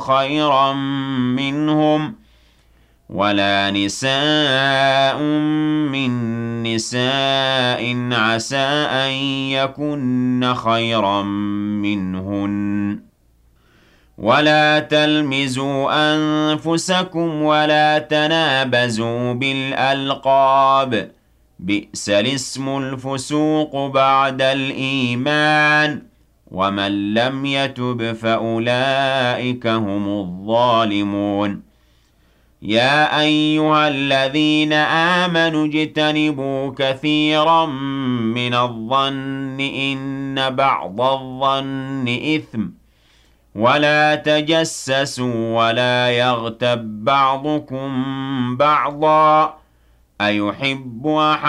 خيرا منهم ولا نساء من نساء عسى أن يكن خيرا منهن ولا تلمزوا أنفسكم ولا تنابزوا بالألقاب بئس الاسم الفسوق بعد الإيمان ومن لم يتب فأولئك هم الظالمون يا أيها الذين آمنوا اجتنبوا كثيرا من الظن إن بعض الظن إثم ولا تجسسوا ولا يغتب بعضكم بعضا أيحب أحد